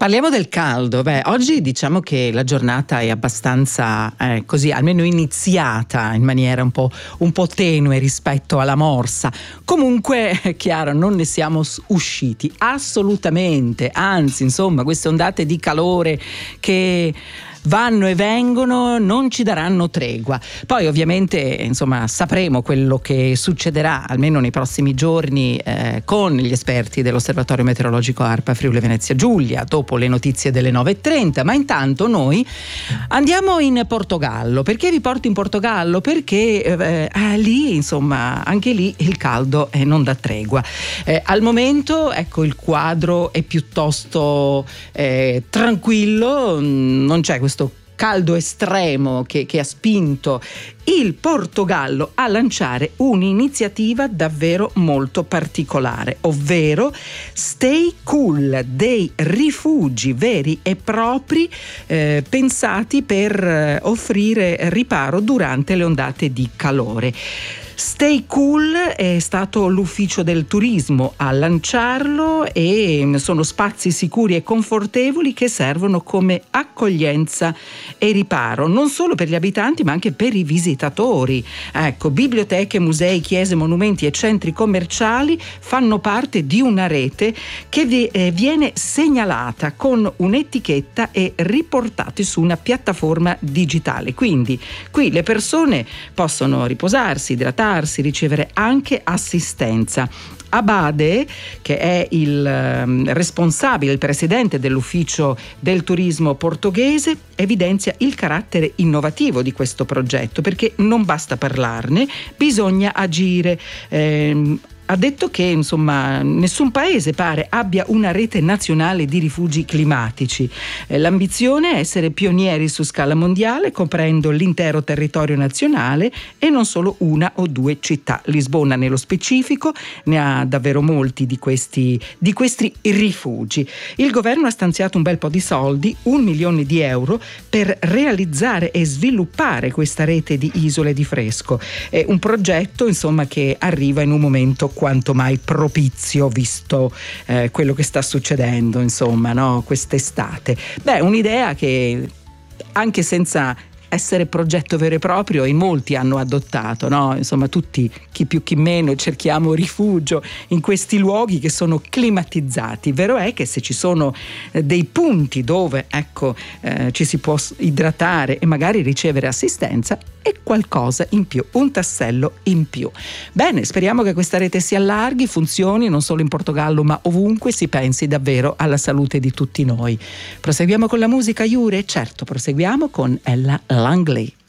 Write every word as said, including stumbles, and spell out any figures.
Parliamo del caldo. Beh, oggi diciamo che la giornata è abbastanza eh, così, almeno iniziata in maniera un po', un po' tenue rispetto alla morsa. Comunque, è chiaro, non ne siamo usciti assolutamente. Anzi, insomma, queste ondate di calore che vanno e vengono non ci daranno tregua. Poi ovviamente insomma sapremo quello che succederà almeno nei prossimi giorni eh, con gli esperti dell'Osservatorio Meteorologico ARPA Friuli Venezia Giulia dopo le notizie delle nove e trenta. Ma intanto noi andiamo in Portogallo. Perché vi porto in Portogallo? Perché eh, eh, lì insomma anche lì il caldo eh, non dà tregua. Eh, al momento ecco il quadro è piuttosto eh, tranquillo, non c'è questo caldo estremo che, che ha spinto il Portogallo a lanciare un'iniziativa davvero molto particolare, ovvero Stay Cool, dei rifugi veri e propri eh, pensati per eh, offrire riparo durante le ondate di calore. Stay Cool è stato l'ufficio del turismo a lanciarlo e sono spazi sicuri e confortevoli che servono come accoglienza e riparo non solo per gli abitanti ma anche per i visitatori. Ecco, biblioteche, musei, chiese, monumenti e centri commerciali fanno parte di una rete che viene segnalata con un'etichetta e riportati su una piattaforma digitale. Quindi qui le persone possono riposarsi, idratarsi, ricevere anche assistenza. Abade, che è il eh, responsabile, il presidente dell'ufficio del turismo portoghese, evidenzia il carattere innovativo di questo progetto, perché non basta parlarne, bisogna agire. Eh, Ha detto che insomma nessun paese pare abbia una rete nazionale di rifugi climatici. Eh, l'ambizione è essere pionieri su scala mondiale, coprendo l'intero territorio nazionale e non solo una o due città. Lisbona nello specifico ne ha davvero molti di questi, di questi rifugi. Il governo ha stanziato un bel po' di soldi, un milione di euro, per realizzare e sviluppare questa rete di isole di fresco. È un progetto insomma che arriva in un momento quanto mai propizio, visto eh, quello che sta succedendo insomma, no? Quest'estate. Beh, un'idea che anche senza essere progetto vero e proprio in molti hanno adottato, no? Insomma tutti, chi più chi meno, cerchiamo rifugio in questi luoghi che sono climatizzati. Vero è che se ci sono eh, dei punti dove ecco eh, ci si può idratare e magari ricevere assistenza, è qualcosa in più, un tassello in più. Bene, speriamo che questa rete si allarghi, funzioni non solo in Portogallo ma ovunque, si pensi davvero alla salute di tutti noi. Proseguiamo con la musica, Jure? Certo, proseguiamo con Ella Langley.